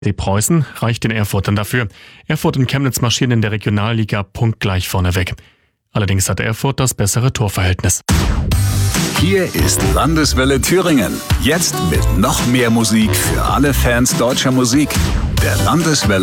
Die Preußen reicht den Erfurtern dafür. Erfurt und Chemnitz marschieren in der Regionalliga punktgleich vorneweg. Allerdings hat Erfurt das bessere Torverhältnis. Hier ist Landeswelle Thüringen. Jetzt mit noch mehr Musik für alle Fans deutscher Musik. Der Landeswelle